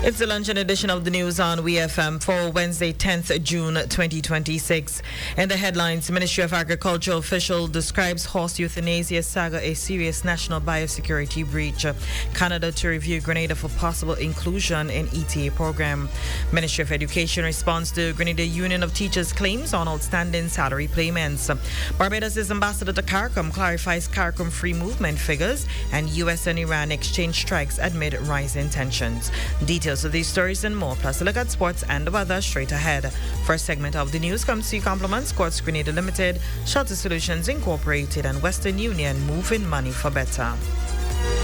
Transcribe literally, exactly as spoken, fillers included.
It's the luncheon edition of the news on W F M for Wednesday, tenth June twenty twenty-six. In the headlines, Ministry of Agriculture official describes horse euthanasia saga a serious national biosecurity breach. Canada to review Grenada for possible inclusion in E T A program. Ministry of Education responds to Grenada Union of Teachers claims on outstanding salary payments. Barbados' ambassador to CARICOM clarifies CARICOM free movement figures, and U S and Iran exchange strikes amid rising tensions. Details of these stories and more, plus a look at sports and the weather straight ahead. First segment of the news comes to you compliments Quartz Grenada Limited, Shelter Solutions Incorporated, and Western Union, moving money for better.